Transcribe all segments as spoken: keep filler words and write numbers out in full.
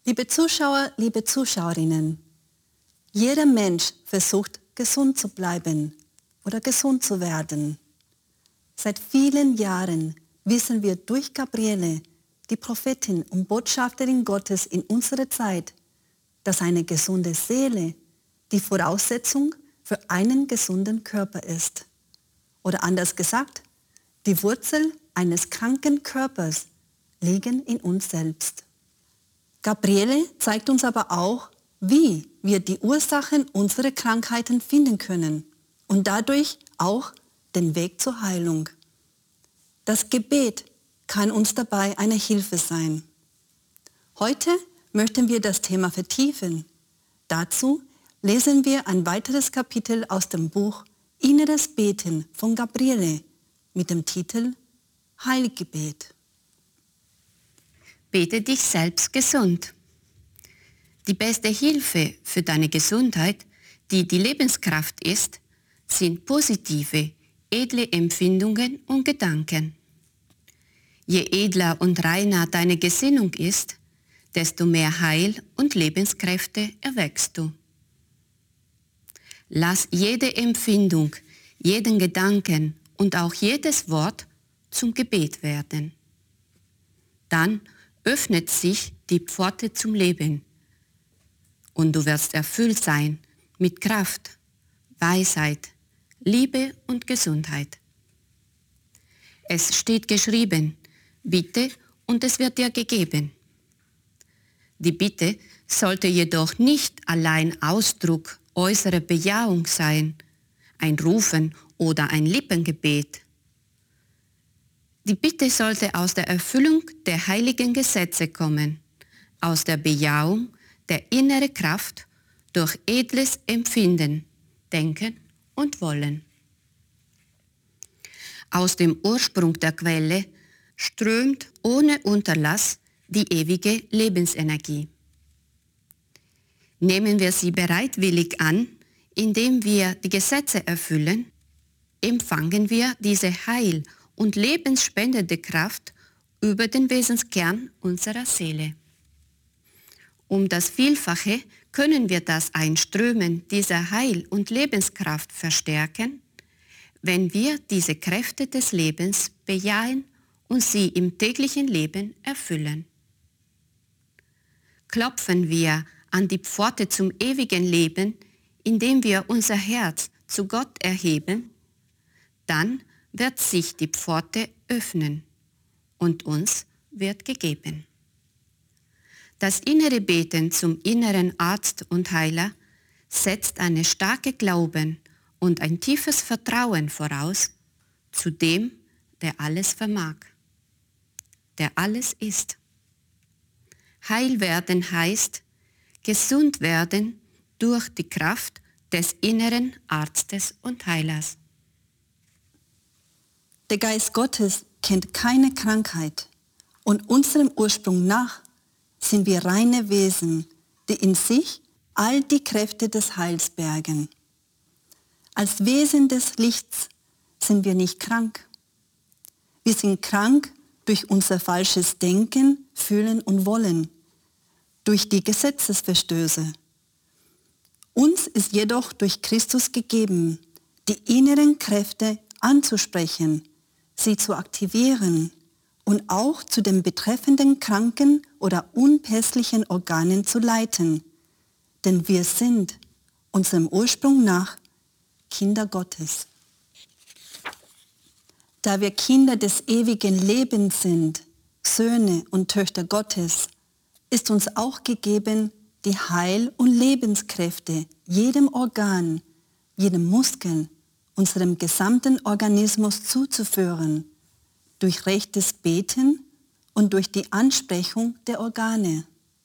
Liebe Zuschauer, liebe Zuschauerinnen, jeder Mensch versucht, gesund zu bleiben oder gesund zu werden. Seit vielen Jahren wissen wir durch Gabriele, die Prophetin und Botschafterin Gottes in unserer Zeit, dass eine gesunde Seele die Voraussetzung für einen gesunden Körper ist. Oder anders gesagt, die Wurzel eines kranken Körpers liegen in uns selbst. Gabriele zeigt uns aber auch, wie wir die Ursachen unserer Krankheiten finden können und dadurch auch den Weg zur Heilung. Das Gebet kann uns dabei eine Hilfe sein. Heute möchten wir das Thema vertiefen. Dazu lesen wir ein weiteres Kapitel aus dem Buch Inneres Beten von Gabriele mit dem Titel Heilgebet. Bete dich selbst gesund. Die beste Hilfe für deine Gesundheit, die die Lebenskraft ist, sind positive, edle Empfindungen und Gedanken. Je edler und reiner deine Gesinnung ist, desto mehr Heil- und Lebenskräfte erweckst du. Lass jede Empfindung, jeden Gedanken und auch jedes Wort zum Gebet werden. Dann öffnet sich die Pforte zum Leben und du wirst erfüllt sein mit Kraft, Weisheit, Liebe und Gesundheit. Es steht geschrieben, bitte und es wird dir gegeben. Die Bitte sollte jedoch nicht allein Ausdruck äußerer Bejahung sein, ein Rufen oder ein Lippengebet. Die Bitte sollte aus der Erfüllung der heiligen Gesetze kommen, aus der Bejahung der inneren Kraft durch edles Empfinden, Denken und Wollen. Aus dem Ursprung der Quelle strömt ohne Unterlass die ewige Lebensenergie. Nehmen wir sie bereitwillig an, indem wir die Gesetze erfüllen, empfangen wir diese heil- und lebensspendende Kraft über den Wesenskern unserer Seele. Um das Vielfache können wir das Einströmen dieser Heil- und Lebenskraft verstärken, wenn wir diese Kräfte des Lebens bejahen und sie im täglichen Leben erfüllen. Klopfen wir an die Pforte zum ewigen Leben, indem wir unser Herz zu Gott erheben, dann wird sich die Pforte öffnen und uns wird gegeben. Das innere Beten zum inneren Arzt und Heiler setzt eine starke Glauben und ein tiefes Vertrauen voraus zu dem, der alles vermag, der alles ist. Heil werden heißt, gesund werden durch die Kraft des inneren Arztes und Heilers. Der Geist Gottes kennt keine Krankheit und unserem Ursprung nach sind wir reine Wesen, die in sich all die Kräfte des Heils bergen. Als Wesen des Lichts sind wir nicht krank. Wir sind krank durch unser falsches Denken, Fühlen und Wollen, durch die Gesetzesverstöße. Uns ist jedoch durch Christus gegeben, die inneren Kräfte anzusprechen, sie zu aktivieren und auch zu den betreffenden kranken oder unpässlichen Organen zu leiten. Denn wir sind unserem Ursprung nach Kinder Gottes. Da wir Kinder des ewigen Lebens sind, Söhne und Töchter Gottes, ist uns auch gegeben, die Heil- und Lebenskräfte jedem Organ, jedem Muskel, unserem gesamten Organismus zuzuführen, durch rechtes Beten und durch die Ansprechung der Organe.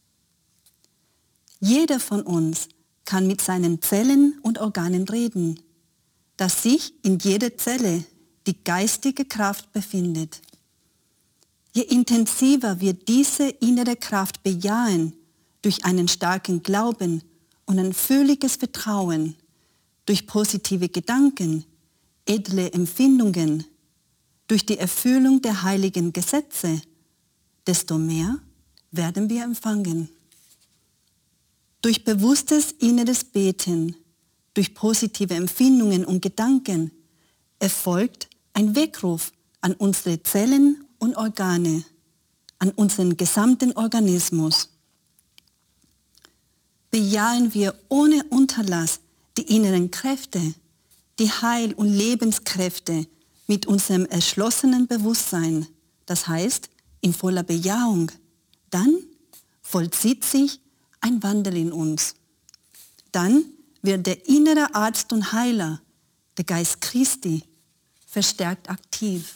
Jeder von uns kann mit seinen Zellen und Organen reden, dass sich in jeder Zelle die geistige Kraft befindet. Je intensiver wir diese innere Kraft bejahen, durch einen starken Glauben und ein völliges Vertrauen, durch positive Gedanken, edle Empfindungen, durch die Erfüllung der heiligen Gesetze, desto mehr werden wir empfangen. Durch bewusstes inneres Beten, durch positive Empfindungen und Gedanken erfolgt ein Weckruf an unsere Zellen und Organe, an unseren gesamten Organismus. Bejahen wir ohne Unterlass die inneren Kräfte, die Heil- und Lebenskräfte mit unserem erschlossenen Bewusstsein, das heißt in voller Bejahung, dann vollzieht sich ein Wandel in uns. Dann wird der innere Arzt und Heiler, der Geist Christi, verstärkt aktiv.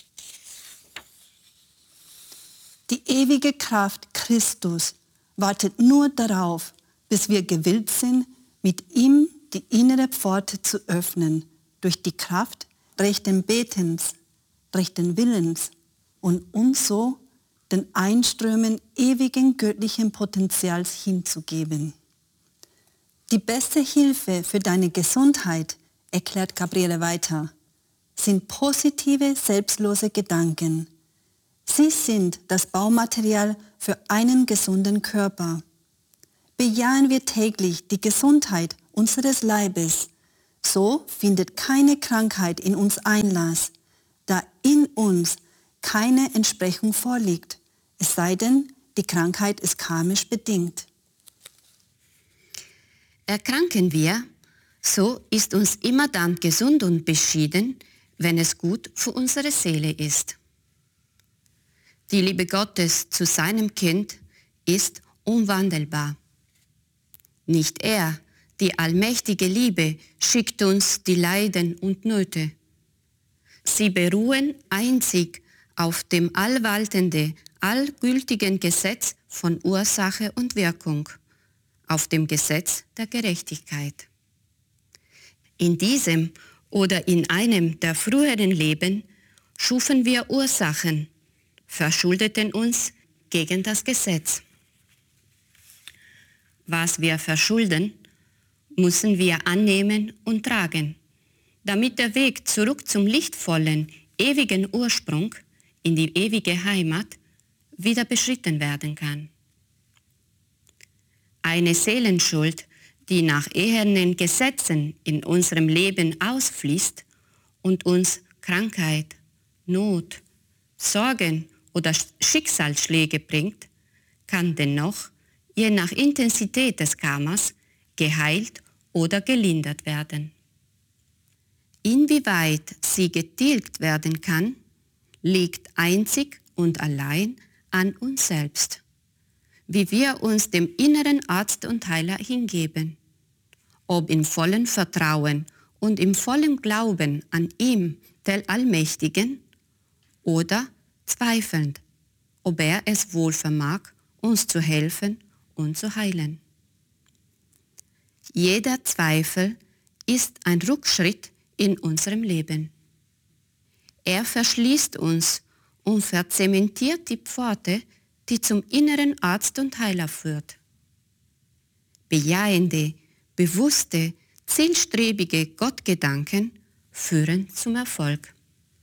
Die ewige Kraft Christus wartet nur darauf, bis wir gewillt sind, mit ihm die innere Pforte zu öffnen, durch die Kraft rechten Betens, rechten Willens und uns so den Einströmen ewigen göttlichen Potenzials hinzugeben. Die beste Hilfe für deine Gesundheit, erklärt Gabriele weiter, sind positive, selbstlose Gedanken. Sie sind das Baumaterial für einen gesunden Körper. Bejahen wir täglich die Gesundheit unseres Leibes, so findet keine Krankheit in uns Einlass, da in uns keine Entsprechung vorliegt, es sei denn, die Krankheit ist karmisch bedingt. Erkranken wir, so ist uns immer dann gesund und beschieden, wenn es gut für unsere Seele ist. Die Liebe Gottes zu seinem Kind ist unwandelbar. Nicht er, die allmächtige Liebe, schickt uns die Leiden und Nöte. Sie beruhen einzig auf dem allwaltenden, allgültigen Gesetz von Ursache und Wirkung, auf dem Gesetz der Gerechtigkeit. In diesem oder in einem der früheren Leben schufen wir Ursachen, verschuldeten uns gegen das Gesetz. Was wir verschulden, müssen wir annehmen und tragen, damit der Weg zurück zum lichtvollen, ewigen Ursprung, in die ewige Heimat, wieder beschritten werden kann. Eine Seelenschuld, die nach ehernen Gesetzen in unserem Leben ausfließt und uns Krankheit, Not, Sorgen oder Schicksalsschläge bringt, kann dennoch, je nach Intensität des Karmas, geheilt oder gelindert werden. Inwieweit sie getilgt werden kann, liegt einzig und allein an uns selbst, wie wir uns dem inneren Arzt und Heiler hingeben, ob in vollem Vertrauen und im vollen Glauben an ihm, den Allmächtigen, oder zweifelnd, ob er es wohl vermag, uns zu helfen und zu heilen. Jeder Zweifel ist ein Rückschritt in unserem Leben. Er verschließt uns und verzementiert die Pforte, die zum inneren Arzt und Heiler führt. Bejahende, bewusste, zielstrebige Gottgedanken führen zum Erfolg.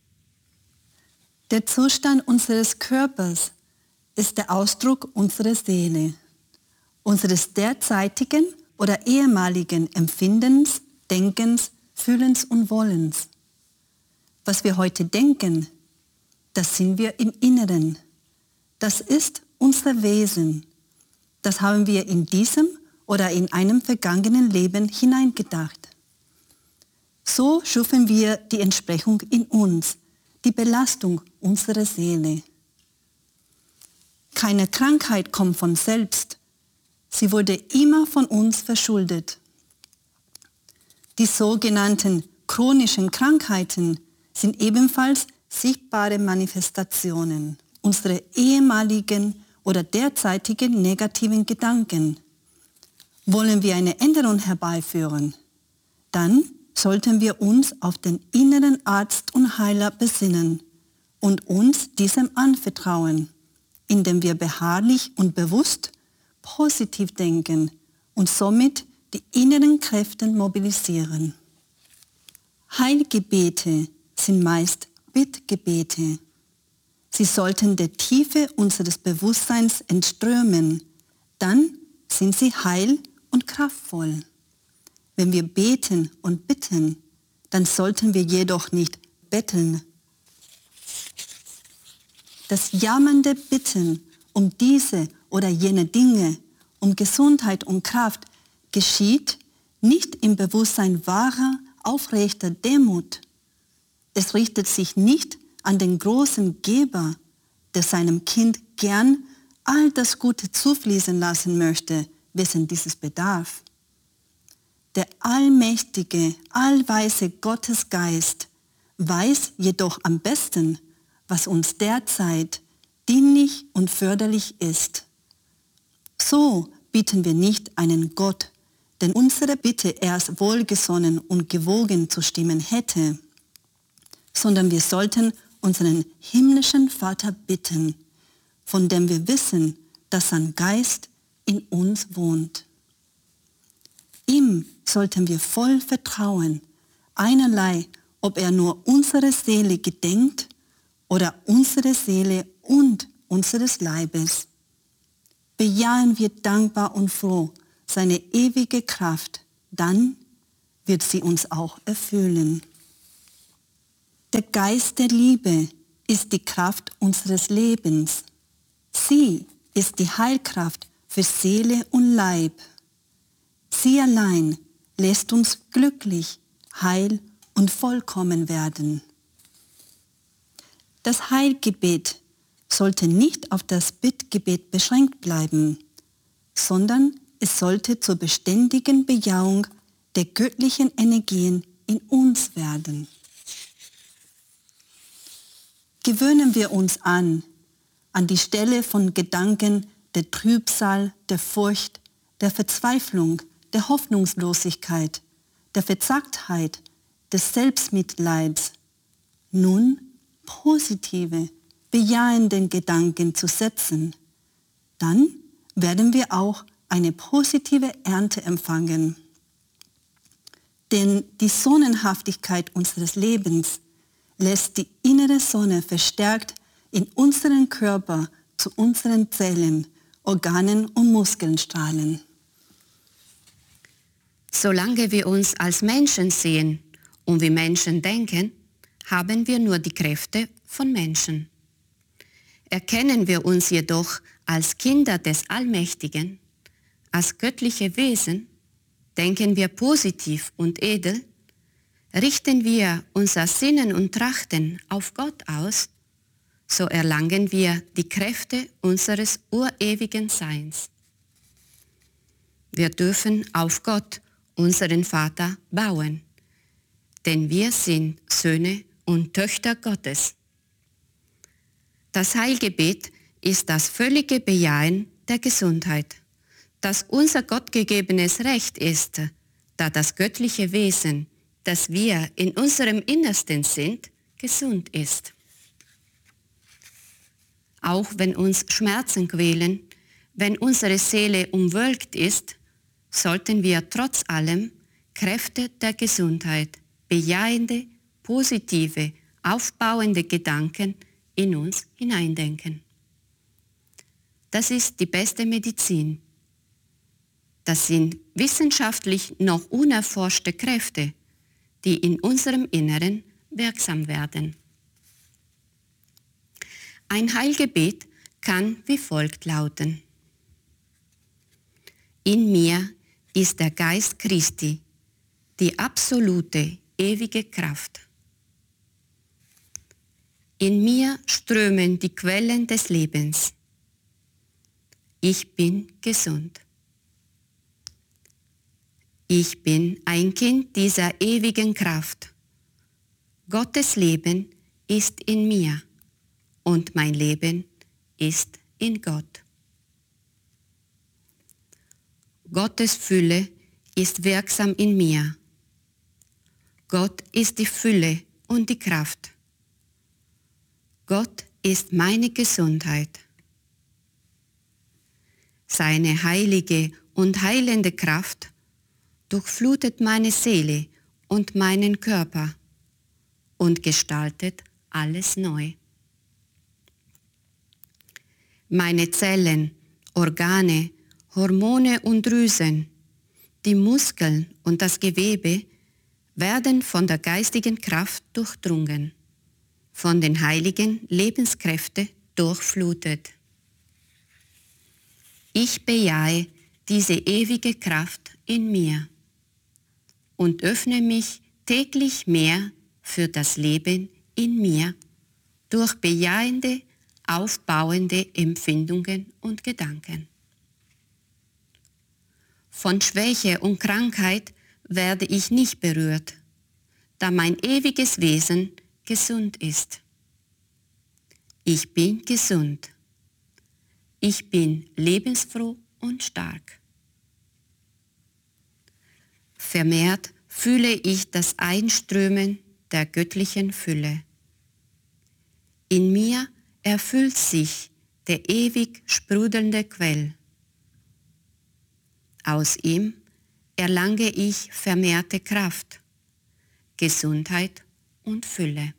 Der Zustand unseres Körpers ist der Ausdruck unserer Seele, unseres derzeitigen oder ehemaligen Empfindens, Denkens, Fühlens und Wollens. Was wir heute denken, das sind wir im Inneren. Das ist unser Wesen. Das haben wir in diesem oder in einem vergangenen Leben hineingedacht. So schufen wir die Entsprechung in uns, die Belastung unserer Seele. Keine Krankheit kommt von selbst. Sie wurde immer von uns verschuldet. Die sogenannten chronischen Krankheiten sind ebenfalls sichtbare Manifestationen unserer ehemaligen oder derzeitigen negativen Gedanken. Wollen wir eine Änderung herbeiführen, dann sollten wir uns auf den inneren Arzt und Heiler besinnen und uns diesem anvertrauen, indem wir beharrlich und bewusst positiv denken und somit die inneren Kräfte mobilisieren. Heilgebete sind meist Bittgebete. Sie sollten der Tiefe unseres Bewusstseins entströmen, dann sind sie heil- und kraftvoll. Wenn wir beten und bitten, dann sollten wir jedoch nicht betteln. Das jammernde Bitten um diese oder jene Dinge, um Gesundheit und Kraft, geschieht nicht im Bewusstsein wahrer, aufrechter Demut. Es richtet sich nicht an den großen Geber, der seinem Kind gern all das Gute zufließen lassen möchte, wessen dieses bedarf. Der allmächtige, allweise Gottesgeist weiß jedoch am besten, was uns derzeit dienlich und förderlich ist. So bieten wir nicht einen Gott, den unsere Bitte erst wohlgesonnen und gewogen zu stimmen hätte, sondern wir sollten unseren himmlischen Vater bitten, von dem wir wissen, dass sein Geist in uns wohnt. Ihm sollten wir voll vertrauen, einerlei, ob er nur unsere Seele gedenkt oder unsere Seele und unseres Leibes. Bejahen wir dankbar und froh seine ewige Kraft, dann wird sie uns auch erfüllen. Der Geist der Liebe ist die Kraft unseres Lebens. Sie ist die Heilkraft für Seele und Leib. Sie allein lässt uns glücklich, heil und vollkommen werden. Das Heilgebet sollte nicht auf das Bittgebet beschränkt bleiben, sondern es sollte zur beständigen Bejahung der göttlichen Energien in uns werden. Gewöhnen wir uns an, an die Stelle von Gedanken der Trübsal, der Furcht, der Verzweiflung, der Hoffnungslosigkeit, der Verzagtheit, des Selbstmitleids, nun positive, bejahende Gedanken zu setzen. Dann werden wir auch eine positive Ernte empfangen. Denn die Sonnenhaftigkeit unseres Lebens lässt die innere Sonne verstärkt in unseren Körper zu unseren Zellen, Organen und Muskeln strahlen. Solange wir uns als Menschen sehen und wie Menschen denken, haben wir nur die Kräfte von Menschen. Erkennen wir uns jedoch als Kinder des Allmächtigen, als göttliche Wesen, denken wir positiv und edel, richten wir unser Sinnen und Trachten auf Gott aus, so erlangen wir die Kräfte unseres urewigen Seins. Wir dürfen auf Gott, unseren Vater, bauen, denn wir sind Söhne und Töchter Gottes. Das Heilgebet ist das völlige Bejahen der Gesundheit, das unser gottgegebenes Recht ist, da das göttliche Wesen, das wir in unserem Innersten sind, gesund ist. Auch wenn uns Schmerzen quälen, wenn unsere Seele umwölkt ist, sollten wir trotz allem Kräfte der Gesundheit, bejahende, positive, aufbauende Gedanken in uns hineindenken. Das ist die beste Medizin. Das sind wissenschaftlich noch unerforschte Kräfte, die in unserem Inneren wirksam werden. Ein Heilgebet kann wie folgt lauten: In mir ist der Geist Christi, die absolute, ewige Kraft. In mir strömen die Quellen des Lebens. Ich bin gesund. Ich bin ein Kind dieser ewigen Kraft. Gottes Leben ist in mir und mein Leben ist in Gott. Gottes Fülle ist wirksam in mir. Gott ist die Fülle und die Kraft. Gott ist meine Gesundheit. Seine heilige und heilende Kraft durchflutet meine Seele und meinen Körper und gestaltet alles neu. Meine Zellen, Organe, Hormone und Drüsen, Die Muskeln und das Gewebe werden von der geistigen Kraft durchdrungen, von den heiligen Lebenskräften durchflutet. Ich bejahe diese ewige Kraft in mir und öffne mich täglich mehr für das Leben in mir durch bejahende, aufbauende Empfindungen und Gedanken. Von Schwäche und Krankheit werde ich nicht berührt, da mein ewiges Wesen gesund ist. Ich bin gesund. Ich bin lebensfroh und stark. Vermehrt fühle ich das Einströmen der göttlichen Fülle. In mir erfüllt sich der ewig sprudelnde Quell. Aus ihm erlange ich vermehrte Kraft, Gesundheit und Fülle.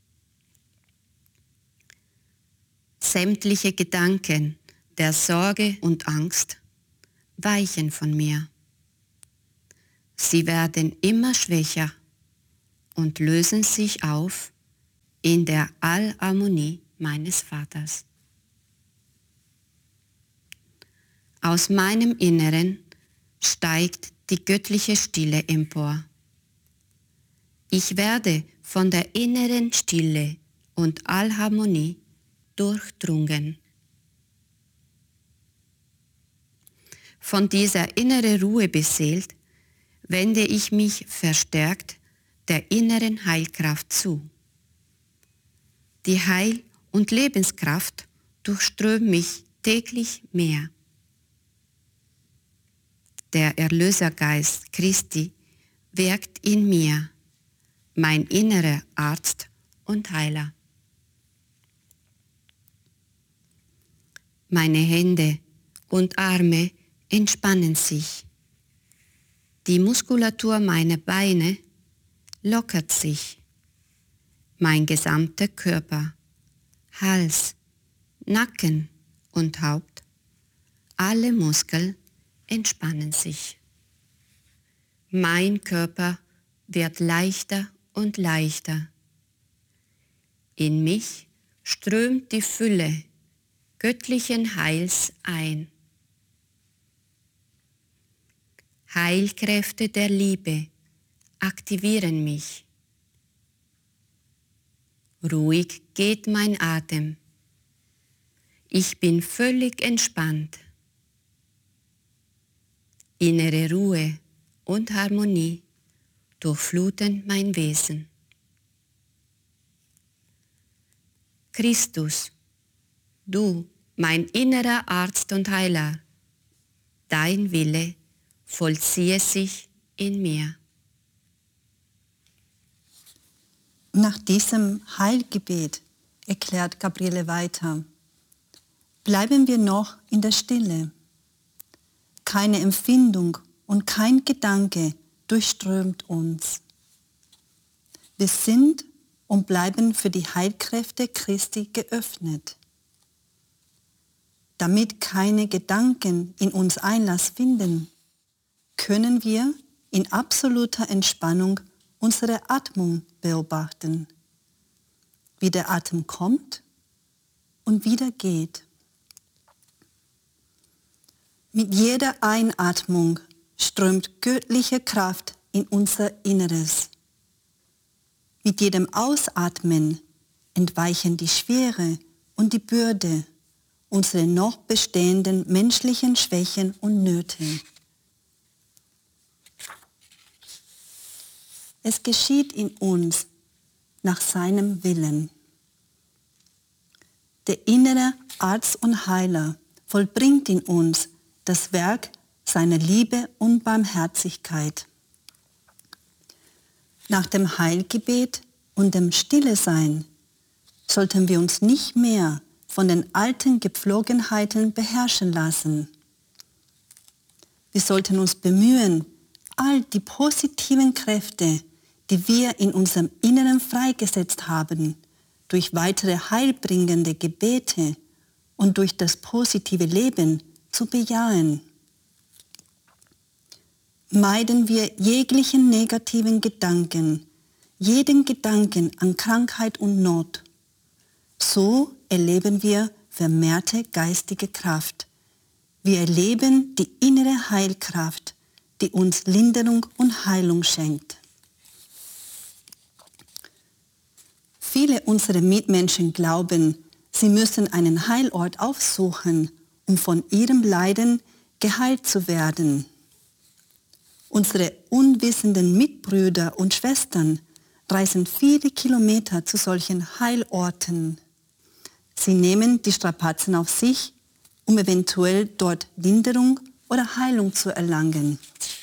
Sämtliche Gedanken der Sorge und Angst weichen von mir. Sie werden immer schwächer und lösen sich auf in der Allharmonie meines Vaters. Aus meinem Inneren steigt die göttliche Stille empor. Ich werde von der inneren Stille und Allharmonie durchdrungen. Von dieser inneren Ruhe beseelt, wende ich mich verstärkt der inneren Heilkraft zu. Die Heil- und Lebenskraft durchströmt mich täglich mehr. Der Erlösergeist Christi wirkt in mir, mein innerer Arzt und Heiler. Meine Hände und Arme entspannen sich. Die Muskulatur meiner Beine lockert sich. Mein gesamter Körper, Hals, Nacken und Haupt, alle Muskeln entspannen sich. Mein Körper wird leichter und leichter. In mich strömt die Fülle göttlichen Heils ein. Heilkräfte der Liebe aktivieren mich. Ruhig geht mein Atem. Ich bin völlig entspannt. Innere Ruhe und Harmonie durchfluten mein Wesen. Christus, du, mein innerer Arzt und Heiler, dein Wille vollziehe sich in mir. Nach diesem Heilgebet erklärt Gabriele weiter: Bleiben wir noch in der Stille. Keine Empfindung und kein Gedanke durchströmt uns. Wir sind und bleiben für die Heilkräfte Christi geöffnet. Damit keine Gedanken in uns Einlass finden, können wir in absoluter Entspannung unsere Atmung beobachten, wie der Atem kommt und wieder geht. Mit jeder Einatmung strömt göttliche Kraft in unser Inneres. Mit jedem Ausatmen entweichen die Schwere und die Bürde, unsere noch bestehenden menschlichen Schwächen und Nöte. Es geschieht in uns nach seinem Willen. Der innere Arzt und Heiler vollbringt in uns das Werk seiner Liebe und Barmherzigkeit. Nach dem Heilgebet und dem Stillesein sollten wir uns nicht mehr von den alten Gepflogenheiten beherrschen lassen. Wir sollten uns bemühen, all die positiven Kräfte, die wir in unserem Inneren freigesetzt haben, durch weitere heilbringende Gebete und durch das positive Leben zu bejahen. meiden wir jeglichen negativen Gedanken, jeden Gedanken an Krankheit und Not. So erleben wir vermehrte geistige Kraft. Wir erleben die innere Heilkraft, die uns Linderung und Heilung schenkt. Viele unserer Mitmenschen glauben, sie müssen einen Heilort aufsuchen, um von ihrem Leiden geheilt zu werden. Unsere unwissenden Mitbrüder und Schwestern reisen viele Kilometer zu solchen Heilorten. Sie nehmen die Strapazen auf sich, um eventuell dort Linderung oder Heilung zu erlangen.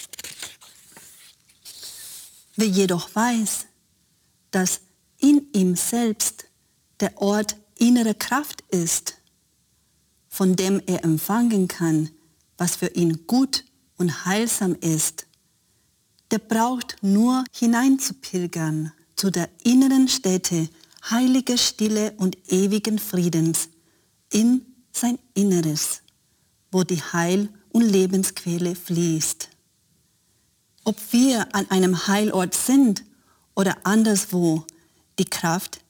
Wer jedoch weiß, dass in ihm selbst der Ort innerer Kraft ist, von dem er empfangen kann, was für ihn gut und heilsam ist, der braucht nur hineinzupilgern zu der inneren Stätte heiliger Stille und ewigen Friedens in sein Inneres, wo die Heil- und Lebensquelle fließt. Ob wir an einem Heilort sind oder anderswo, die Kraft